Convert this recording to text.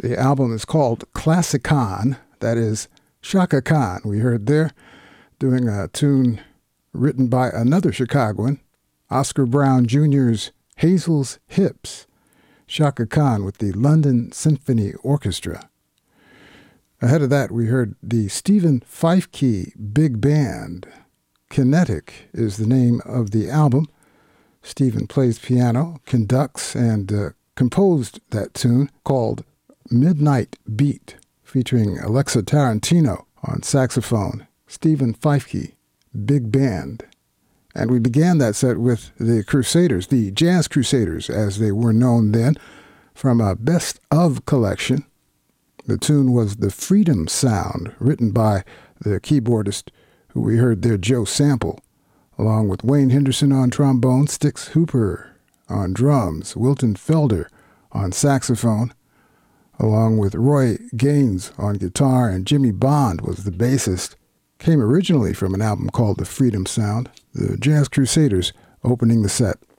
The album is called Classicon. That is Chaka Khan. We heard there doing a tune written by another Chicagoan, Oscar Brown Jr.'s Hazel's Hips. Chaka Khan with the London Symphony Orchestra. Ahead of that, we heard the Stephen Feifke Big Band. Kinetic is the name of the album. Stephen plays piano, conducts, and composed that tune called Midnight Beat, featuring Alexa Tarantino on saxophone. Stephen Feifke Big Band. And we began that set with the Crusaders, the Jazz Crusaders, as they were known then, from a Best Of collection. The tune was The Freedom Sound, written by the keyboardist who we heard there, Joe Sample, along with Wayne Henderson on trombone, Stix Hooper on drums, Wilton Felder on saxophone, along with Roy Gaines on guitar, and Jimmy Bond was the bassist. Came originally from an album called The Freedom Sound. The Jazz Crusaders opening the set.